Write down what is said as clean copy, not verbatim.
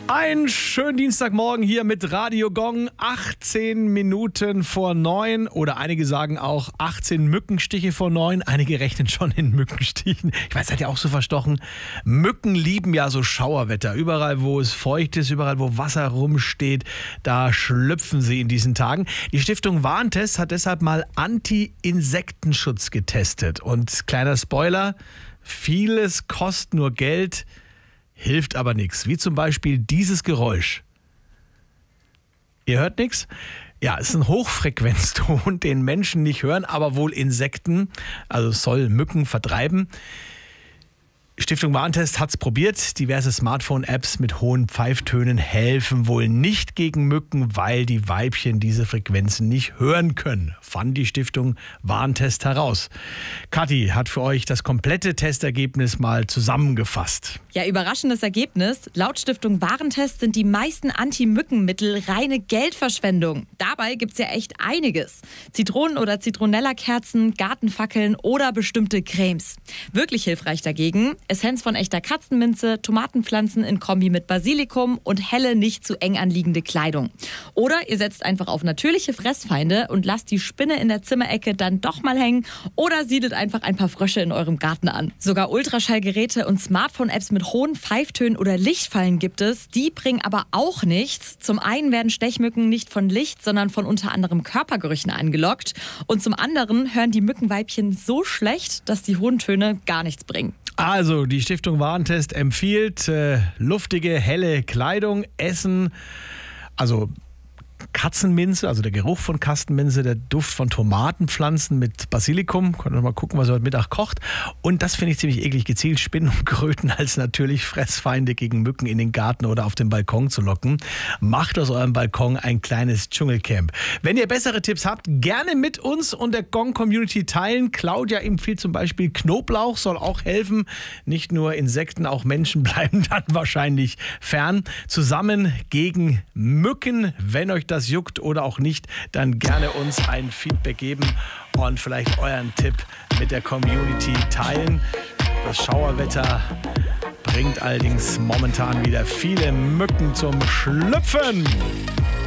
Einen schönen Dienstagmorgen hier mit Radio Gong. 18 Minuten vor 9 oder einige sagen auch 18 Mückenstiche vor 9. Einige rechnen schon in Mückenstichen. Ich weiß, seid ihr auch so verstochen? Mücken lieben ja so Schauerwetter. Überall, wo es feucht ist, überall, wo Wasser rumsteht, da schlüpfen sie in diesen Tagen. Die Stiftung Warentest hat deshalb mal Anti-Insektenschutz getestet. Und kleiner Spoiler, vieles kostet nur Geld, hilft aber nichts, wie zum Beispiel dieses Geräusch. Ihr hört nichts? Ja, es ist ein Hochfrequenzton, den Menschen nicht hören, aber wohl Insekten, also soll Mücken vertreiben. Stiftung Warentest hat es probiert. Diverse Smartphone-Apps mit hohen Pfeiftönen helfen wohl nicht gegen Mücken, weil die Weibchen diese Frequenzen nicht hören können, fand die Stiftung Warentest heraus. Kathi hat für euch das komplette Testergebnis mal zusammengefasst. Ja, überraschendes Ergebnis. Laut Stiftung Warentest sind die meisten Anti-Mückenmittel reine Geldverschwendung. Dabei gibt es ja echt einiges. Zitronen- oder Zitronella-Kerzen, Gartenfackeln oder bestimmte Cremes. Wirklich hilfreich dagegen: Essenz von echter Katzenminze, Tomatenpflanzen in Kombi mit Basilikum und helle, nicht zu eng anliegende Kleidung. Oder ihr setzt einfach auf natürliche Fressfeinde und lasst die Spinne in der Zimmerecke dann doch mal hängen oder siedelt einfach ein paar Frösche in eurem Garten an. Sogar Ultraschallgeräte und Smartphone-Apps mit hohen Pfeiftönen oder Lichtfallen gibt es. Die bringen aber auch nichts. Zum einen werden Stechmücken nicht von Licht, sondern von unter anderem Körpergerüchen angelockt. Und zum anderen hören die Mückenweibchen so schlecht, dass die hohen Töne gar nichts bringen. Also, die Stiftung Warentest empfiehlt luftige, helle Kleidung, Essen, also Katzenminze, also der Geruch von Katzenminze, der Duft von Tomatenpflanzen mit Basilikum. Könnt ihr mal gucken, was ihr heute Mittag kocht. Und das finde ich ziemlich eklig, gezielt Spinnen und Kröten als natürlich Fressfeinde gegen Mücken in den Garten oder auf den Balkon zu locken. Macht aus eurem Balkon ein kleines Dschungelcamp. Wenn ihr bessere Tipps habt, gerne mit uns und der Gong-Community teilen. Claudia empfiehlt zum Beispiel Knoblauch, soll auch helfen. Nicht nur Insekten, auch Menschen bleiben dann wahrscheinlich fern. Zusammen gegen Mücken. Wenn euch das juckt oder auch nicht, dann gerne uns ein Feedback geben und vielleicht euren Tipp mit der Community teilen. Das Schauerwetter bringt allerdings momentan wieder viele Mücken zum Schlüpfen.